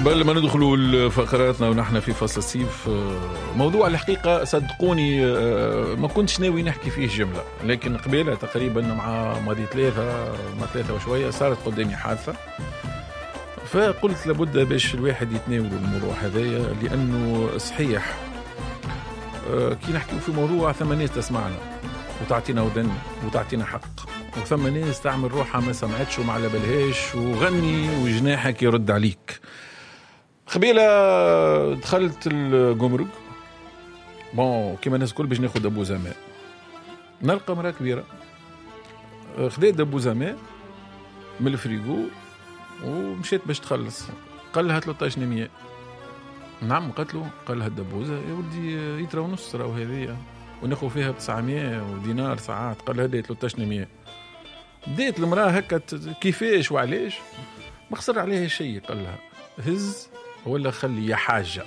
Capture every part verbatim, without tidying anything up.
قبل ما ندخلوا لفقراتنا ونحن في فصل الصيف، موضوع الحقيقة صدقوني ما كنتش ناوي نحكي فيه جملة، لكن قبيلة تقريبا مع ماضي ثلاثة ما ثلاثة وشوية صارت قدامي حادثة، فقلت لابد باش الواحد يتناول الموضوع هذايا، لأنه صحيح كي نحكي في موضوع ثم ناس تسمعنا وتعطينا ودن وتعطينا حق، وثم ناس تعمل روحها ما سمعتش وما على بالهاش وغني وجناحك يرد عليك. قبيلة دخلت الجمرك بون كيما الناس الكل باش ناخد ابو زماء، نلقى مرأة كبيرة خديت ابو زماء من الفريغو ومشيت باش تخلص، قال لها ثلاثة عشر مية. نعم قالت له، قال لها الدبوزة يا ولدي يترا ونص راهو هذيا وناخذ فيها بتسعمية ودينار ساعات، قال لها هذه ثلاثة عشر مية. بديت المرأة هكا كيفاش وعلاش ما خسر عليها شيء، قال لها هز ولا خلي يا حاجة.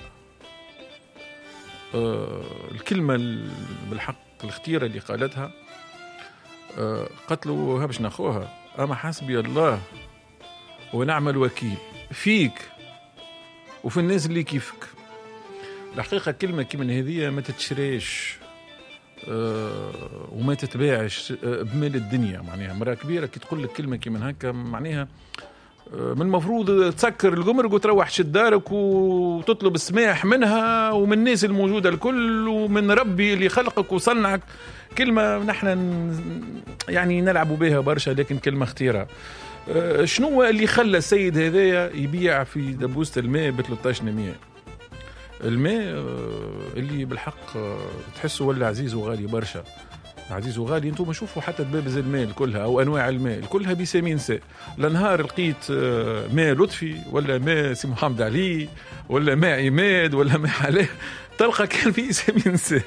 أه الكلمة بالحق الختيرة اللي قالتها، أه قالت له ها باش ناخوها، أما حسبي الله ونعم الوكيل فيك وفي الناس اللي كيفك. الحقيقة كلمة كيما هذه ما تتشريش أه وما تتباعش أه بمال الدنيا. معناها مرأة كبيرة كي تقول لك كلمة كيما هكا معناها من المفروض تسكر الجمرك وتروح شد دارك وتطلب السماح منها ومن الناس الموجودة الكل ومن ربي اللي خلقك وصنعك. كلمة نحن يعني نلعبوا بها برشا، لكن كلمة خطيرة. أه شنو اللي خلى السيد هذايا يبيع في دبوسة الماء ب ثلاثة عشر مية؟ الماء اللي بالحق تحسه ولا عزيز وغالي برشا، عزيز وغالي. انتم شوفوا حتى دبابز الماء كلها او انواع الماء كلها بسمين ساء. لنهار لقيت ماء لطفي ولا ماء سي محمد علي ولا ماء عماد ولا ماء حلاه، تلقى كان في سمين ساء.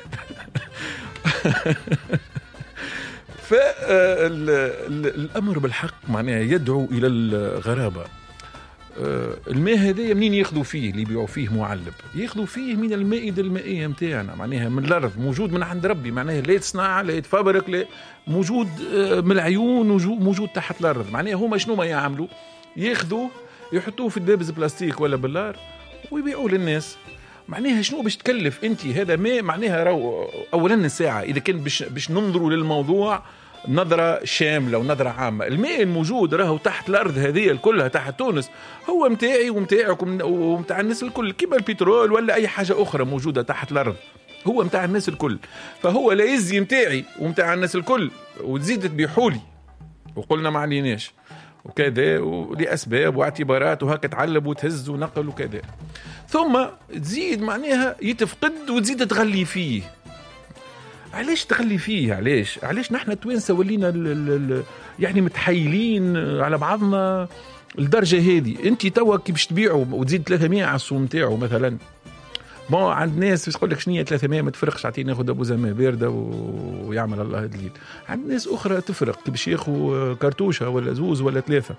فالامر بالحق معناها يدعو الى الغرابه. الماء هذا منين ياخذوا فيه؟ اللي يبيعوا فيه معلب ياخذوا فيه من المائدة المائية متاعنا، معناها من الأرض، موجود من عند ربي، معناها لا يتصنع لا يتفبرك، لا موجود من العيون، موجود تحت الأرض. معناها هما شنو ما يعملوا؟ ياخذوا يحطوه في الدبابز بلاستيك ولا باللار ويبيعوه للناس. معناها شنو باش تكلف انت هذا ماء؟ معناها راهو اولا الساعه اذا كان باش باش ننظروا للموضوع نظرة شاملة ونظرة عامة، الماء الموجود راهو تحت الأرض هذه الكلها تحت تونس هو متاعي ومتاعك ومتاع الناس الكل، كيما البترول ولا أي حاجة أخرى موجودة تحت الأرض هو متاع الناس الكل. فهو لا يزي متاعي ومتاع الناس الكل وتزيد تبيحولي وقلنا ما عليناش وكذا ولأسباب واعتبارات وهكا تعلب وتهز ونقل وكذا، ثم تزيد معناها يتفقد وتزيد تغلي فيه. علاش تغلي فيه؟ علاش علاش نحن توانسه ولينا ال ال يعني متحيلين على بعضنا الدرجه هذه؟ انت توا كي باش تبيعوا وتزيد ثلاثمية على السوم نتاعو مثلا، بون عند ناس يقول لك شنو ثلاثمية ما تفرقش، عطيني ناخذ ابو زماء بارده ويعمل الله دليل. عند ناس اخرى تفرق كي باش ياخذوا كرتوشه ولا زوز ولا ثلاثه.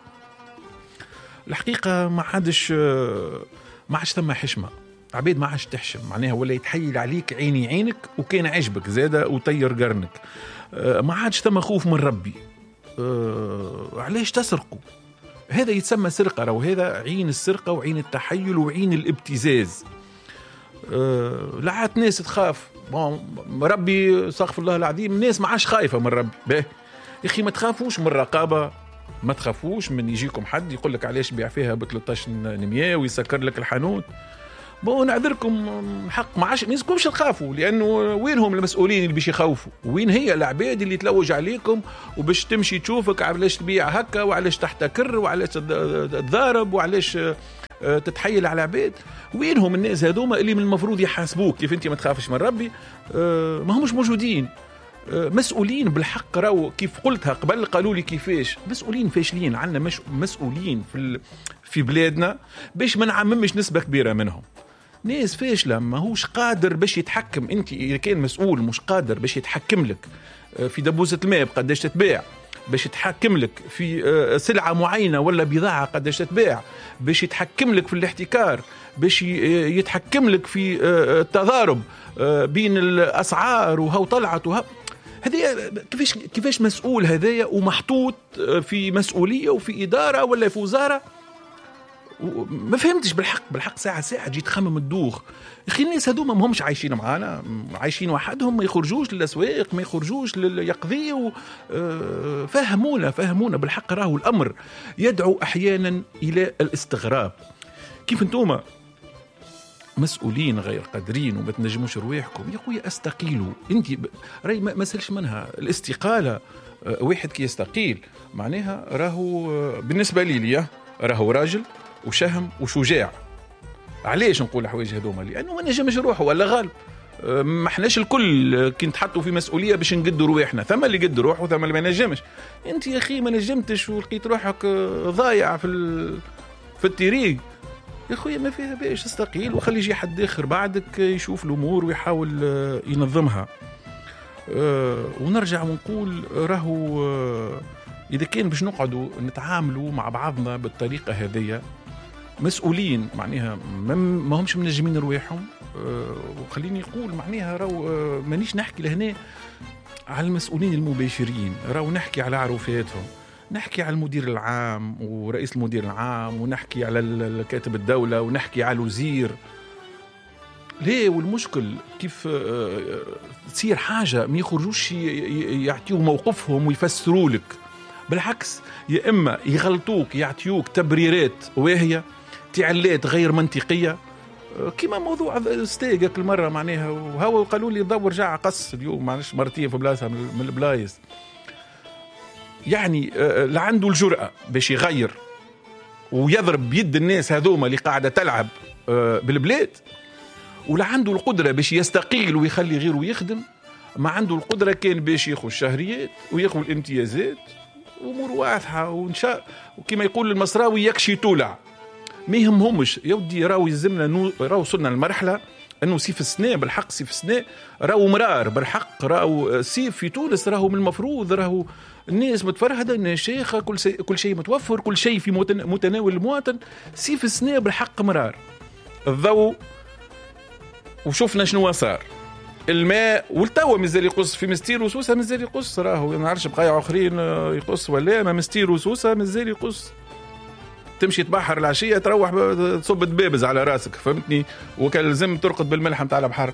الحقيقه ما عادش ما عادش ثم حشمه، عبيد ما عادش تحشم، معناها ولا يتحيل عليك عيني عينك وكان عجبك زاده وطير قرنك. أه ما عادش ثم خوف من ربي. أه علاش تسرقوا؟ هذا يتسمى سرقه، وهذا عين السرقه وعين التحيل وعين الابتزاز. أه لعات ناس تخاف، ربي استغفر الله العظيم، الناس ما عادش خايفه من ربي. به يا اخي ما تخافوش من الرقابه، ما تخافوش من يجيكم حد يقول لك علاش بيع فيها ب ثلاثة عشر مية ويسكر لك الحانوت. بون نعذركم حق ما عادش ما يزكمش تخافوا، لانه وينهم المسؤولين اللي باش يخوفوا؟ وين هي العباد اللي تلوج عليكم وباش تمشي تشوفك علاش تبيع هكا وعلاش تحتكر وعلاش تضارب وعلاش تتحيل على العباد؟ وينهم الناس هذوما اللي من المفروض يحاسبوك كيف انت ما تخافش من ربي؟ ما همش موجودين. مسؤولين بالحق، راو كيف قلتها قبل قالوا لي كيفاش مسؤولين فاشلين. عندنا مش مسؤولين في في بلادنا باش ما نعممش نسبة كبيرة منهم، ناس فاشلة ما هوش قادر باش يتحكم. انت اذا كان مسؤول مش قادر باش يتحكم لك في دبوسة الماء قداش تتباع، باش يتحكم لك في سلعة معينة ولا بضاعة قداش تتباع، باش يتحكم لك في الاحتكار، باش يتحكم لك في التضارب بين الأسعار وهو طلعت وهو هذه، كيفاش كيفاش مسؤول هذايا ومحطوط في مسؤولية وفي إدارة ولا في وزارة ما فهمتش بالحق بالحق ساعة ساعة جيت خمم الدوخ. يا أخي الناس هذوما ما همش عايشين معانا، عايشين وحدهم، ما يخرجوش للأسواق، ما يخرجوش يقضيوا. فهمونا فهمونا بالحق. راهو الأمر يدعو أحيانا إلى الاستغراب. كيف أنتوما مسؤولين غير قادرين وما تنجموش رواحكم، يا خويا استقيلوا. انت ب... راي ما سالش منها الاستقاله. واحد كي يستقيل معناها راهو بالنسبه لي لي راهو راجل وشهم وشجاع. علاش نقول حوايج هذوما؟ لانه ما نجمش روحه ولا غالب. ما احناش الكل كي نتحطوا في مسؤوليه باش نقدوا رواحنا، ثم اللي قد روحه وثم اللي ما نجمش. انت يا اخي ما نجمتش ولقيت روحك ضايع في ال... في الطريق، يا خويا ما فيها باش استقيل وخلي يجي حد اخر بعدك يشوف الامور ويحاول ينظمها. أه ونرجع ونقول راهو أه اذا كان باش نقعدوا نتعاملوا مع بعضنا بالطريقه هذه مسؤولين معناها ما همش منجمين رواحهم. أه وخليني نقول معناها راهو أه مانيش نحكي لهنا على المسؤولين المباشرين، راهو نحكي على عروفاتهم، نحكي على المدير العام ورئيس المدير العام، ونحكي على كاتب الدولة، ونحكي على الوزير. ليه؟ والمشكل كيف تصير حاجة ما يخرجوش يعطيوا موقفهم ويفسروا لك، بالعكس يا إما يغلطوك يعطيوك تبريرات واهية، تعليات غير منطقية، كما موضوع ستيقك المرة معناها. وهو قالوا لي دور جاع قص اليوم معلش مرتين في بلاصة من البلايص. يعني لا عنده الجرأة باش يغير ويضرب بيد الناس هذوما اللي قاعدة تلعب بالبلاد، ولا عنده القدرة باش يستقيل ويخلي غيره يخدم. ما عنده القدرة كان باش ياخذ الشهريات وياخذ الامتيازات وامور واضحة ونشاء، وكما يقول المصراوي يكشي تولع. ما يهمهمش يا ودي. راهو يلزمنا نو... راهو وصلنا للمرحلة انه سيف السنة بالحق، سيف السنة راهو مرار بالحق. راهو سيف في تونس راهو من المفروض راهو الناس متفرهدة، الناس شيخة، كل شيء كل شيء متوفر، كل شيء في متناول المواطن. سيف السنة بالحق مرار. الضوء وشوفنا شنو صار، الماء والتوا مازال يقص في مستير وسوسة، مازال يقص. راهو ما نعرفش بقايا اخرين يقص ولا ما، مستير وسوسة مازال يقص. تمشي تبحر العشية تروح تصب دبابز على راسك، فهمتني؟ وكان لازم ترقد بالملح متاع البحر.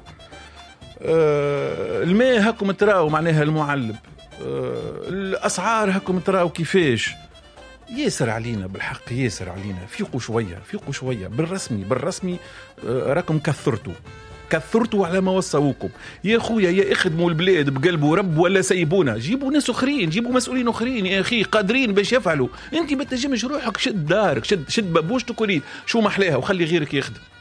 أه الماء هكم تراو معناها المعلب. أه الأسعار هكم تراو كيفاش. ياسر علينا بالحق، ياسر علينا. فيقوا شوية، فيقوا شوية بالرسمي بالرسمي. أه راكم كثرتوا كثرتوا على ما وصوكم. يا خويا يا اخدموا البلاد بقلب ورب ولا سيبونا. جيبوا ناس اخرين، جيبوا مسؤولين اخرين يا اخي قادرين باش يفعلوا. انت بتجمش روحك، شد دارك، شد شد بابوشتك وريد شو محلاها وخلي غيرك يخدم.